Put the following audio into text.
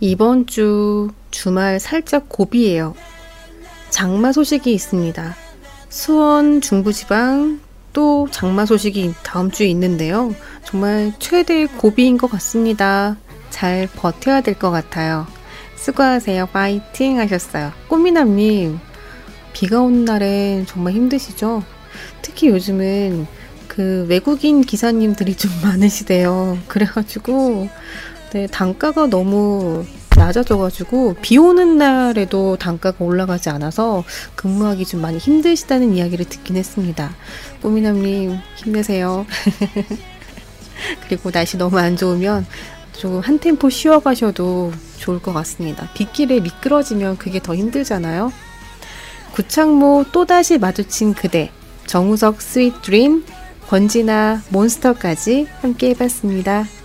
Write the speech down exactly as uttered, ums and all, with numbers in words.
이번 주 주말 살짝 고비예요. 장마 소식이 있습니다. 수원 중부지방 또 장마 소식이 다음 주에 있는데요. 정말 최대 고비인 것 같습니다. 잘 버텨야 될 것 같아요. 수고하세요. 파이팅 하셨어요. 꽃미남님, 비가 오는 날엔 정말 힘드시죠? 특히 요즘은 그 외국인 기사님들이 좀 많으시대요. 그래가지고 네, 단가가 너무 낮아져가지고 비 오는 날에도 단가가 올라가지 않아서 근무하기 좀 많이 힘드시다는 이야기를 듣긴 했습니다. 꼬미남님 힘내세요. 그리고 날씨 너무 안 좋으면 조금 한 템포 쉬어가셔도 좋을 것 같습니다. 빗길에 미끄러지면 그게 더 힘들잖아요. 구창모 또다시 마주친 그대, 정우석 스윗 드림, 권진아 몬스터까지 함께 해봤습니다.